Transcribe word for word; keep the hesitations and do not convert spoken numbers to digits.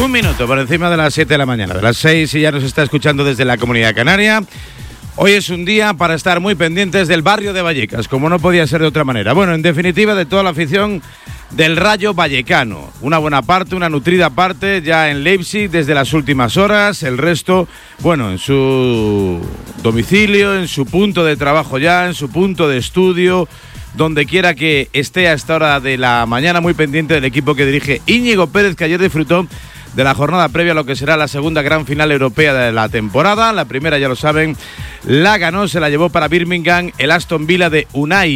Un minuto por encima de las siete de la mañana, de las seis, y ya nos está escuchando desde la Comunidad Canaria. Hoy es un día para estar muy pendientes del barrio de Vallecas, como no podía ser de otra manera. Bueno, en definitiva, de toda la afición del Rayo Vallecano. Una buena parte, una nutrida parte ya en Leipzig desde las últimas horas. El resto, bueno, en su domicilio, en su punto de trabajo ya, en su punto de estudio, donde quiera que esté a esta hora de la mañana, muy pendiente del equipo que dirige Íñigo Pérez, que ayer disfrutó de la jornada previa a lo que será la segunda gran final europea de la temporada. La primera, ya lo saben, la ganó, se la llevó para Birmingham el Aston Villa de Unai